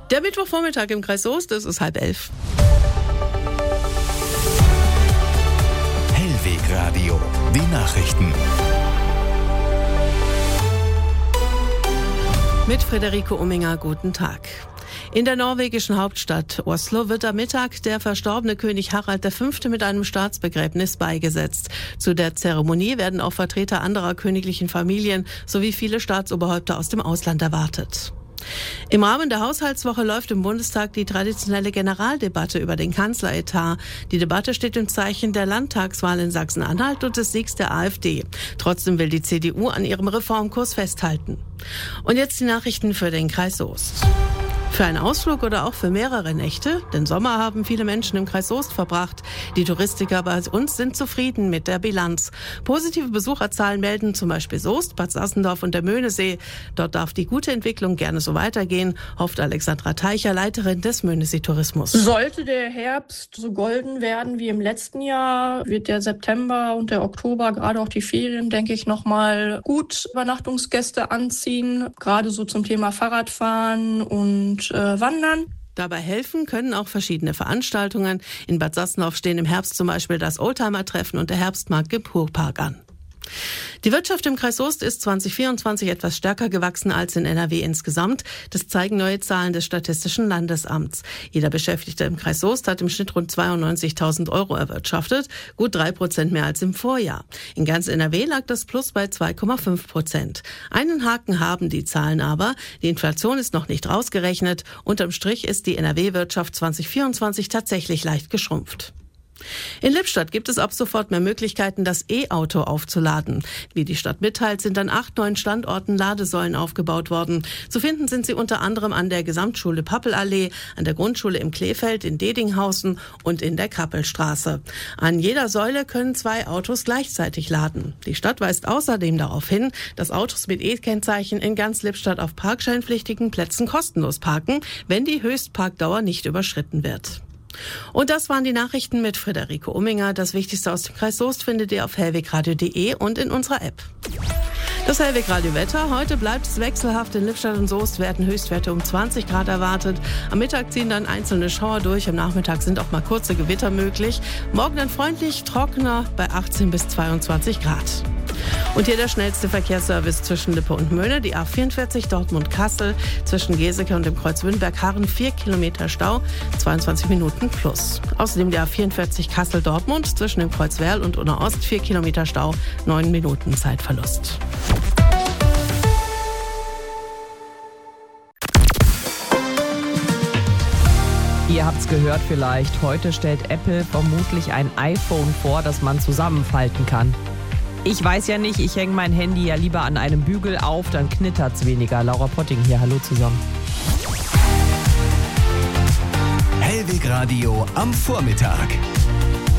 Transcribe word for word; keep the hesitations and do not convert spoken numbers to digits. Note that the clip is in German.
Der Mittwochvormittag im Kreis Soest, es ist halb elf. Hellweg Radio, die Nachrichten. Mit Friederike Umminger, guten Tag. In der norwegischen Hauptstadt Oslo wird am Mittag der verstorbene König Harald der Fünfte mit einem Staatsbegräbnis beigesetzt. Zu der Zeremonie werden auch Vertreter anderer königlichen Familien sowie viele Staatsoberhäupter aus dem Ausland erwartet. Im Rahmen der Haushaltswoche läuft im Bundestag die traditionelle Generaldebatte über den Kanzleretat. Die Debatte steht im Zeichen der Landtagswahl in Sachsen-Anhalt und des Siegs der AfD. Trotzdem will die C D U an ihrem Reformkurs festhalten. Und jetzt die Nachrichten für den Kreis Soest. Für einen Ausflug oder auch für mehrere Nächte? Den Sommer haben viele Menschen im Kreis Soest verbracht. Die Touristiker bei uns sind zufrieden mit der Bilanz. Positive Besucherzahlen melden zum Beispiel Soest, Bad Sassendorf und der Möhnesee. Dort darf die gute Entwicklung gerne so weitergehen, hofft Alexandra Teicher, Leiterin des Möhnesee-Tourismus. Sollte der Herbst so golden werden wie im letzten Jahr, wird der September und der Oktober, gerade auch die Ferien, denke ich, nochmal gut Übernachtungsgäste anziehen. Gerade so zum Thema Fahrradfahren und äh, Wandern. Dabei helfen können auch verschiedene Veranstaltungen. In Bad Sassendorf stehen im Herbst zum Beispiel das Oldtimer-Treffen und der Herbstmarkt im Kurpark an. Die Wirtschaft im Kreis Soest ist zwanzig vierundzwanzig etwas stärker gewachsen als in N R W insgesamt. Das zeigen neue Zahlen des Statistischen Landesamts. Jeder Beschäftigte im Kreis Soest hat im Schnitt rund zweiundneunzigtausend Euro erwirtschaftet, gut drei Prozent mehr als im Vorjahr. In ganz N R W lag das Plus bei zwei Komma fünf Prozent. Einen Haken haben die Zahlen aber. Die Inflation ist noch nicht rausgerechnet. Unterm Strich ist die N R W-Wirtschaft zwanzig vierundzwanzig tatsächlich leicht geschrumpft. In Lippstadt gibt es ab sofort mehr Möglichkeiten, das E-Auto aufzuladen. Wie die Stadt mitteilt, sind an acht neuen Standorten Ladesäulen aufgebaut worden. Zu finden sind sie unter anderem an der Gesamtschule Pappelallee, an der Grundschule im Kleefeld, in Dedinghausen und in der Kappelstraße. An jeder Säule können zwei Autos gleichzeitig laden. Die Stadt weist außerdem darauf hin, dass Autos mit E-Kennzeichen in ganz Lippstadt auf parkscheinpflichtigen Plätzen kostenlos parken, wenn die Höchstparkdauer nicht überschritten wird. Und das waren die Nachrichten mit Friederike Umminger. Das Wichtigste aus dem Kreis Soest findet ihr auf hellwegradio punkt de und in unserer App. Das Hellwegradio-Wetter. Heute bleibt es wechselhaft. In Lippstadt und Soest werden Höchstwerte um zwanzig Grad erwartet. Am Mittag ziehen dann einzelne Schauer durch. Am Nachmittag sind auch mal kurze Gewitter möglich. Morgen dann freundlich, trockener bei achtzehn bis zweiundzwanzig Grad. Und hier der schnellste Verkehrsservice zwischen Lippe und Möhne, die A vierundvierzig Dortmund-Kassel, zwischen Geseke und dem Kreuz Wünnberg-Harren, vier Kilometer Stau, zweiundzwanzig Minuten plus. Außerdem die A vierundvierzig Kassel-Dortmund, zwischen dem Kreuz Werl und Unna-Ost, vier Kilometer Stau, neun Minuten Zeitverlust. Ihr habt's gehört vielleicht, heute stellt Apple vermutlich ein iPhone vor, das man zusammenfalten kann. Ich weiß ja nicht, ich hänge mein Handy ja lieber an einem Bügel auf, dann knittert's weniger. Laura Potting hier, hallo zusammen. Hellweg Radio am Vormittag.